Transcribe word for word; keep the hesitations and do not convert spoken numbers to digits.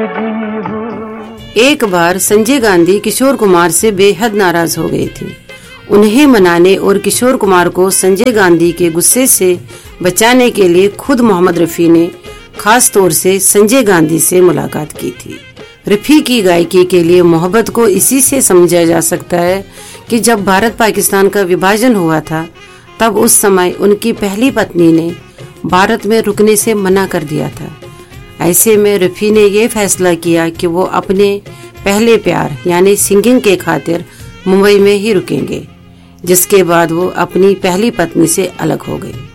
एक बार संजय गांधी किशोर कुमार से बेहद नाराज हो गए थे। उन्हें मनाने और किशोर कुमार को संजय गांधी के गुस्से से बचाने के लिए खुद मोहम्मद रफी ने खास तौर से संजय गांधी से मुलाकात की थी। रफी की गायकी के लिए मोहब्बत को इसी से समझा जा सकता है कि जब भारत पाकिस्तान का विभाजन हुआ था, तब उस समय उनकी पहली पत्नी ने भारत में रुकने से मना कर दिया था। ऐसे में रफी ने ये फैसला किया कि वो अपने पहले प्यार यानी सिंगिंग के खातिर मुंबई में ही रुकेंगे, जिसके बाद वो अपनी पहली पत्नी से अलग हो गए।